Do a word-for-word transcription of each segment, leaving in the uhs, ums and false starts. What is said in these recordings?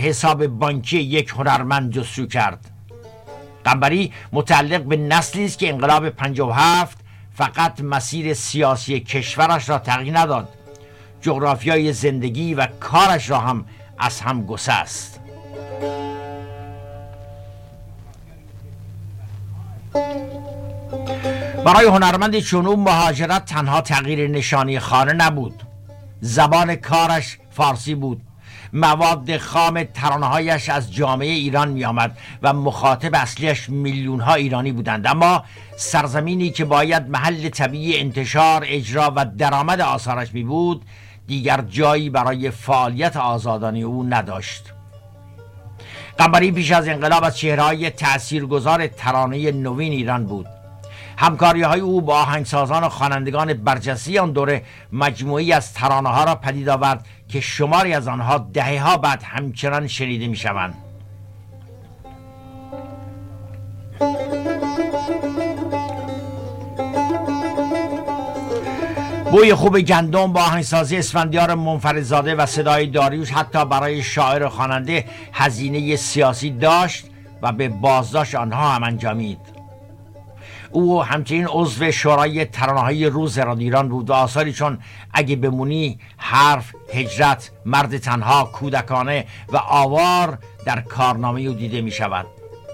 حساب بانکی یک هنرمند جستجو کرد. قنبری متعلق به نسلی است که انقلاب پنجاه و هفت فقط مسیر سیاسی کشورش را تغییر نداد، جغرافیای زندگی و کارش را هم از هم گسست. برای هنرمندی چون او مهاجرت تنها تغییر نشانی خانه نبود. زبان کارش فارسی بود. مواد خام ترانه‌هایش از جامعه ایران می آمد و مخاطب اصلیش میلیون ها ایرانی بودند، اما سرزمینی که باید محل طبیعی انتشار، اجرا و درآمد آثارش می بود دیگر جایی برای فعالیت آزادانه او نداشت. قنبری پیش از انقلاب از چهره‌های تأثیرگذار ترانه نوین ایران بود. همکاری‌های او با آهنگسازان و خوانندگان برجسته آن دوره مجموعی از ترانه‌ها را پدید آورد که شماری از آنها دهه‌ها بعد همچنان شنیده می‌شوند. بوی خوب گندم با آهنگسازی اسفندیار منفردزاده و صدای داریوش حتی برای شاعر و خواننده هزینه سیاسی داشت و به بازداشت آنها هم انجامید. او همچنین عضو شورای ترانه‌های روز ایران بود و آثاری چون اگه بمونی، حرف، هجرت، مرد تنها، کودکانه و آوار در کارنامه او دیده می شود.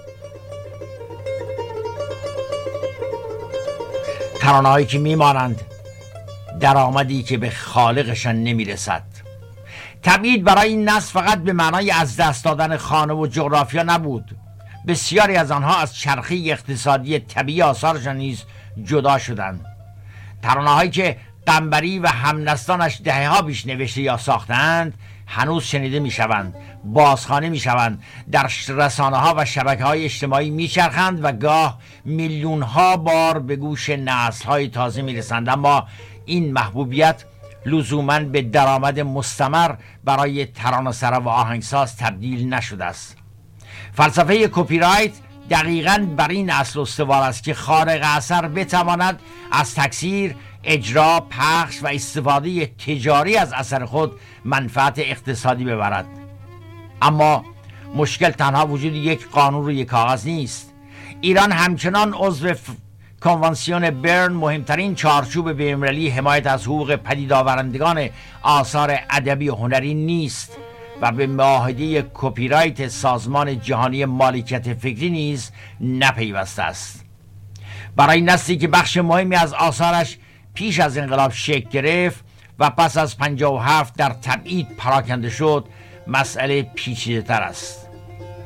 ترانه‌هایی که می مانند درآمدی که به خالقشان نمی رسد. تبعید برای این نسل فقط به معنای از دست دادن خانه و جغرافیا نبود. بسیاری از آنها از چرخه اقتصادی طبیعی آثارشان نیز جدا شدند. ترانه‌هایی که قنبری و همنسلانش دهه‌ها پیش نوشته یا ساختند هنوز شنیده می‌شوند، بازخوانی می‌شوند، در رسانه‌ها و شبکه‌های اجتماعی می‌چرخند و گاه میلیون‌ها بار به گوش نسل‌های تازه می‌رسند، اما این محبوبیت لزوماً به درآمد مستمر برای ترانه‌سرا و آهنگساز تبدیل نشده است. فلسفه کپی رایت دقیقاً بر این اصل استوار است که خالق اثر بتواند از تکثیر، اجرا، پخش و استفاده تجاری از اثر خود منفعت اقتصادی ببرد. اما مشکل تنها وجود یک قانون روی کاغذ نیست. ایران همچنان عضو ف... کنوانسیون برن، مهمترین چارچوب بین‌المللی حمایت از حقوق پدید آورندگان آثار ادبی و هنری نیست و به معاهده کپی رایت سازمان جهانی مالکیت فکری نیز نپیوسته است. برای نسلی که بخش مهمی از آثارش پیش از انقلاب شکل گرفت و پس از پنجاه و هفت در تبعید پراکنده شد، مسئله پیچیده‌تر است.